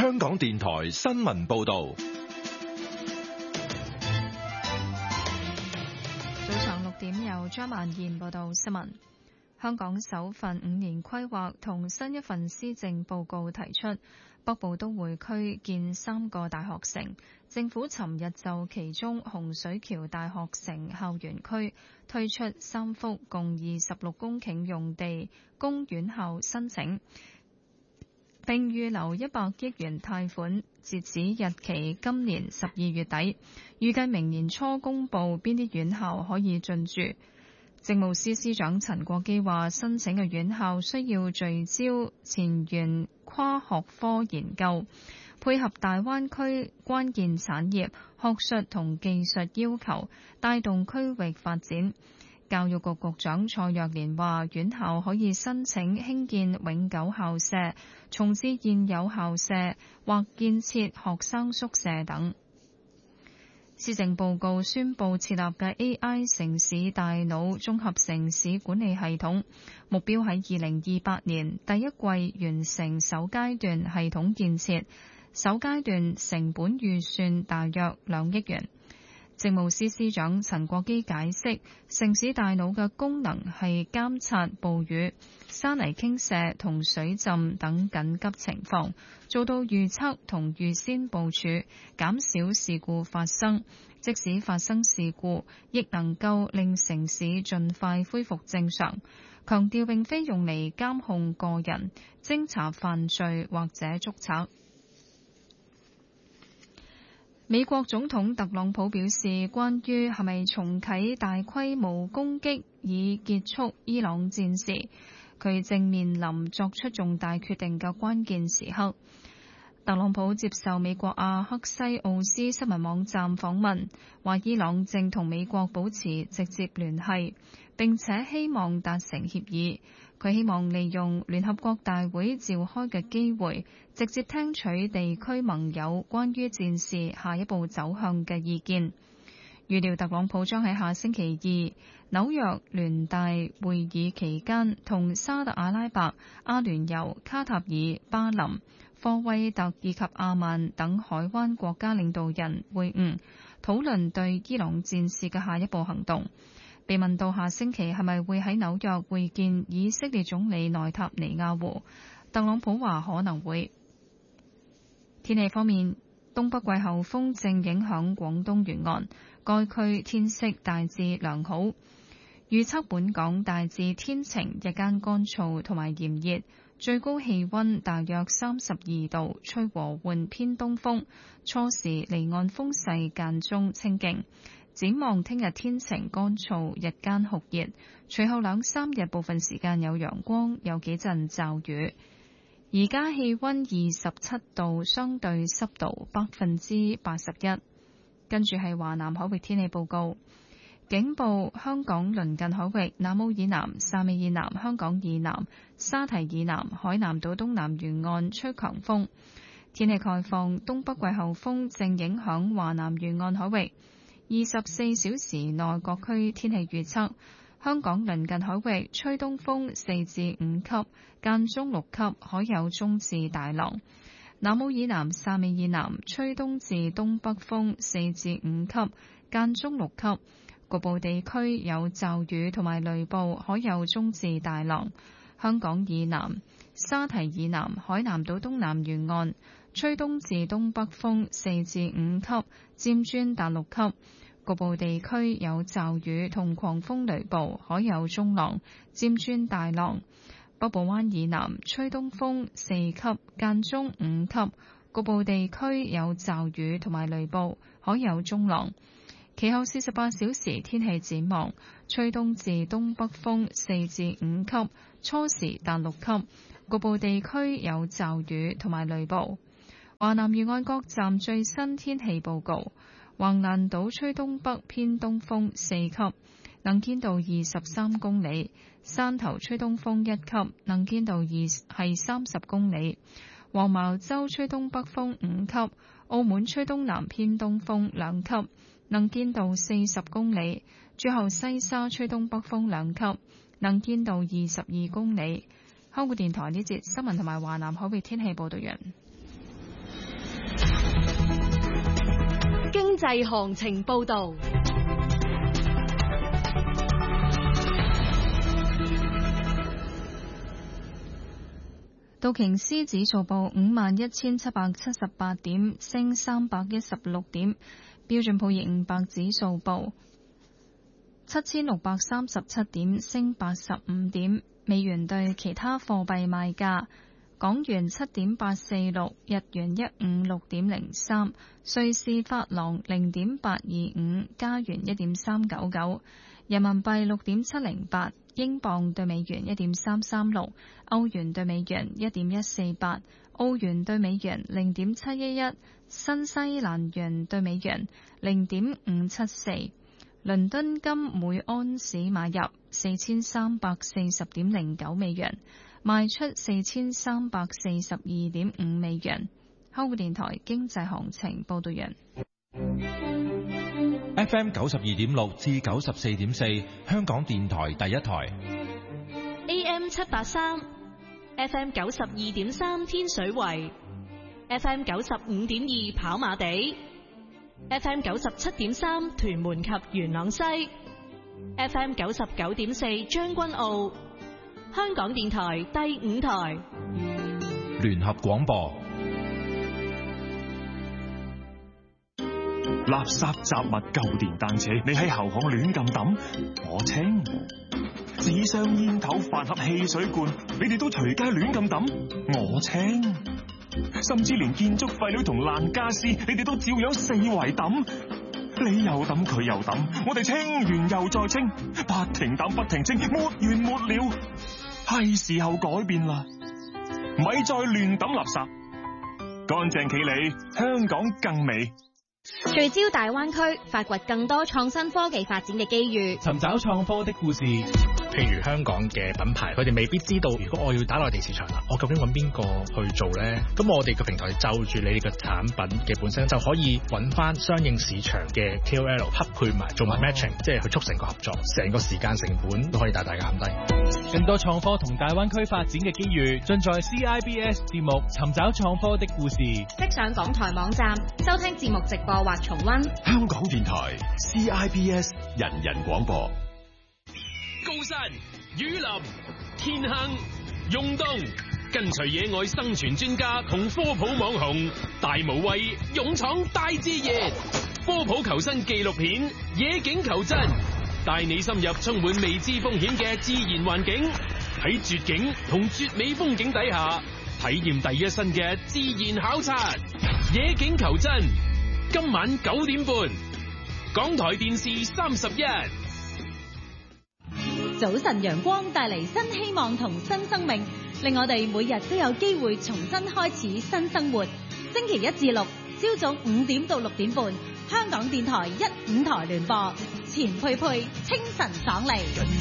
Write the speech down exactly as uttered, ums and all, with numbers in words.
香港電台新聞報道。 早上六點由張曼燕報道新聞。香港首份五年規劃同新一份施政報告提出，北部都會區建三個大學城。政府尋日就其中洪水橋大學城校園區推出三幅共二十六公頃用地供院校申請，並預留一百億元貸款，截止日期今年十二月底，預計明年初公布邊啲院校可以進駐。政務司司長陳國基話，申請嘅院校需要聚焦前沿跨學科研究，配合大灣區關鍵產業、學術同技術要求，帶動區域發展。教育局局長蔡若蓮話，院校可以申請興建永久校舍、重置現有校舍或建設學生宿舍等。施政報告宣布設立嘅 A I 城市大腦綜合城市管理系統，目標喺二零二八年第一季完成首階段系統建設，首階段成本預算大約兩億元。政務司司長陳國基解釋，城市大腦嘅功能係監察暴雨、山泥傾瀉同水浸等緊急情況，做到預測同預先部署，減少事故發生。即使發生事故，亦能夠令城市盡快恢復正常。強調並非用嚟監控個人、偵查犯罪或者捉賊。美國總統特朗普表示，關於係咪重啟大規模攻擊以結束伊朗戰事，佢正面臨作出重大決定嘅關鍵時刻。特朗普接受美國阿克西奧斯新聞網站訪問，話伊朗正同美國保持直接聯繫，並且希望達成協議。佢希望利用聯合國大會召開嘅機會，直接聽取地區盟友關於戰事下一步走向嘅意見。預料特朗普將喺下星期二紐約聯大會議期間，同沙特阿拉伯、阿聯酋、卡塔爾、巴林、科威特以及阿曼等海灣國家領導人會晤，討論對伊朗戰事嘅下一步行動。被問到下星期係咪會喺紐約會見以色列總理內塔尼亞胡，特朗普話可能會。天氣方面，東北季候風正影響廣東沿岸，該區天色大致良好。預測本港大致天晴，日間乾燥同埋炎熱，最高氣溫大約三十二度，吹和緩偏東風，初時離岸風勢間中清勁。展望聽日天晴乾燥，日間酷熱，隨後兩三日部分時間有陽光，有幾陣驟雨。而家氣溫二十七度，相對濕度百分之八十一。跟住係華南海域天氣報告，警報香港鄰近海域、南澳以南、汕尾以南、香港以南、沙堤以南、海南島東南沿岸吹強風。天氣概況，東北季候風正影響華南沿岸海域。二十四小時內各區天氣預測：香港鄰近海域吹東風四至五級，間中六級，海有中至大浪；南澳以南、汕尾以南吹東至東北風四至五級，間中六級，局部地區有驟雨同埋雷暴，海有中至大浪。香港以南、沙堤以南、海南島東南沿岸吹東至東北風四至五級，漸轉達六級。局部地區有驟雨同狂風雷暴，海有中浪，漸轉大浪。北部灣以南吹東風四級，間中五級。局部地區有驟雨同埋雷暴，海有中浪。其後四十八小時天氣展望，吹東至東北風四至五級，初時達六級。局部地區有驟雨同埋雷暴。華南沿岸各站最新天氣報告：橫瀾島吹東北偏東風四級，能見度二十三公里；汕頭吹東風一級，能見度二係三十公里；黃茅洲吹東北風五級；澳門吹東南偏東風兩級，能見度四十公里；最後西沙吹東北風兩級，能見度二十二公里。香港電台呢節新聞同埋華南海域天氣報道完。 經濟行情報道。 道瓊斯指數報五萬一千七百七十八點，升三百一十六點。標準普爾五百指數報七千六百三十七點，升八十五點。美元對其他貨幣賣價：港元七點八四六，日元一五六點零三，瑞士法郎零點八二五，加元一點三九九，人民幣六點七零八。英鎊對美元一點三三六，歐元對美元一點一四八，澳元對美元零點七一一，新西蘭元對美元零點五七四。倫敦金每安士買入四千三百四十點零九美元，賣出四千三百四十二點五美元。香港電台經濟行情報道完。 F M 九十二點六至九十四點四，香港電台第一台。 A M 七八三 ，F M 九十二點三天水圍 ，F M 九十五點二跑馬地 ，F M 九十七點三屯門及元朗西 ，F M 九十九點四將軍澳，香港電台第五台。 聯合廣播。 垃圾雜物舊電單車，你喺後巷亂咁抌，我清；紙箱煙頭飯盒汽水罐，你哋都隨街亂咁抌，我清；甚至連建築廢料同爛家私，你哋都照樣四圍抌，你又抌佢又抌，我哋清完又再清，不停抌不停清，沒完沒了。係時候改變啦，咪再亂抌垃圾，乾淨企理，香港更美。 聚焦大灣區，發掘更多創新科技發展嘅機遇， 尋找創科的故事。譬如香港嘅品牌，佢哋未必知道，如果我要打內地市場啦，我究竟揾邊個去做呢？咁我哋嘅平台就住你哋嘅產品嘅本身，就可以揾翻相應市場嘅 K O L 匹配埋，做埋 matching，、哦、即係去促成個合作，成個時間成本都可以大大減低。 更多創科同大灣區發展嘅機遇，盡在 C I B S 節目《尋找創科的故事》。 即上港台網站收聽節目直播或重溫。 香港電台 C I B S 人人廣播。 高山、雨林、天坑、湧東，跟隨野外生存專家同科普網紅大無畏勇闖大自然，科普求生紀錄片《野境求真》，帶你深入充滿未知風險嘅自然環境，喺絕景同絕美風景底下體驗第一身嘅自然考察。《野境求真》今晚九點半，港台電視三十一。 早晨陽光帶嚟新希望同新生命，令我哋每日都有機會重新開始新生活。星期一至六朝早五點到六點半，香港電台一五台聯播，錢佩佩清晨爽利。